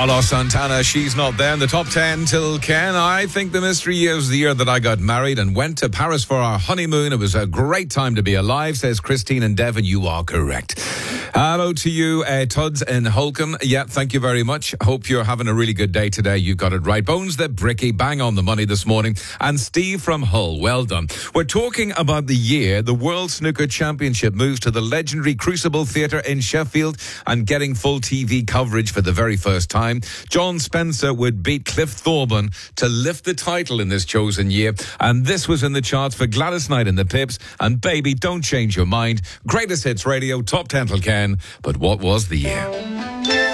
Carlos Santana, She's Not There in the top 10 till Ken. I think the mystery year was the year that I got married and went to Paris for our honeymoon. It was a great time to be alive, says Christine and Devon. You are correct. Hello to you, Tuds in Holcombe. Yeah, thank you very much. Hope you're having a really good day today. You got it right. Bones the Bricky, bang on the money this morning. And Steve from Hull, well done. We're talking about the year the World Snooker Championship moves to the legendary Crucible Theatre in Sheffield and getting full TV coverage for the very first time. John Spencer would beat Cliff Thorburn to lift the title in this chosen year. And this was in the charts for Gladys Knight and the Pips. And Baby, Don't Change Your Mind. Greatest Hits Radio, top 10 till Ken. But what was the year?